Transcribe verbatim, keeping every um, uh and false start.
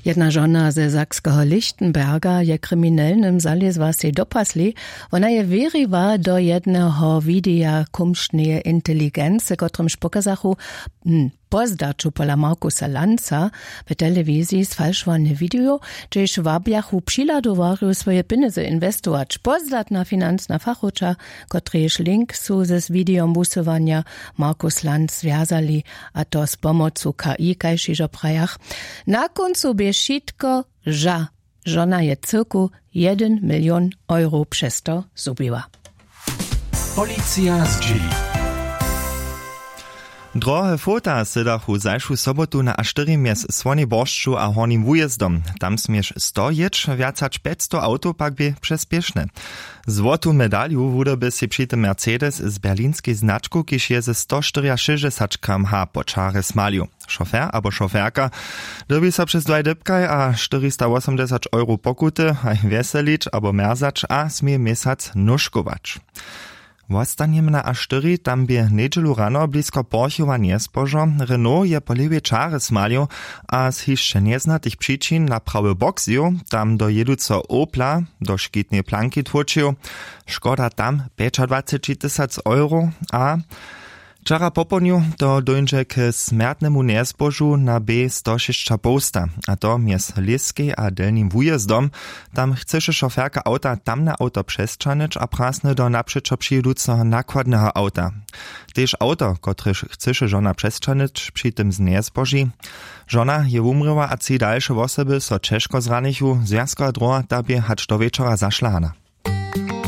Jedna żona ze Sakskiego Lichtenberga je kryminalnym zalezła się do pasli. Ona je weriła do jednego widea kumsznej inteligencji, którym pokazachu hm, pozdaczu pola Markusa Lanza w telewizji sfalszowany video, gdzieś wabiachu przyladowaru swoje pieniądze inwestować. Pozdatna finansna fachucza, któryż link su ze z videom busowania Markus Lanz związali, a to z pomocą K I, kajšižo prajach. Na końcu by wszystko, że żona je cyrku jeden milion euro przez to zubiła. Policja z G. Drohe fota sedachu zajšu sobotu na A cztery mies Svoniboršću a Hornim Wujezdom. Tam smieš sto jeć, viacač petsto auto pak by přespiešne. Złotu medaliu wudoby si przy tym Mercedes z berlinskiej znaczku, kiż je ze sto šesťdesiat km/h po čare smaliu. Šofer abo šoferka dobi so przez dwaj dybkaj a czterysta osiemdziesiąt euro pokuty, a weselić abo merzač a smie mesac nuškovač. Wostaniem na A cztery, tam by niedzielu rano blisko Porchowa nie spożo, Renault je po lewej czary smalił, a z jeszcze nieznatych przyczyn na prawy bok zjął, tam do jeduco Opla, do szkitnej planki tłoczył. Szkoda tam dwadzieścia tysięcy euro, a wczoraj po południu to dojdzie k smärtnemu niezbożu na B sto sześć posta, a to mies Liskiej a Delnim Wujezdom. Tam chceše šoferka auta tam na auto przestrzanić, a prasne do naprzeczo przyjeducego nakładnego auta. Tež auto, kotrež chceše żona przestrzanić przy tym z niezboži. Żona je umryła, a ci dalsze osoby so ciężko zranichu, związkowa droga tabie hacz do wieczora zaszlana.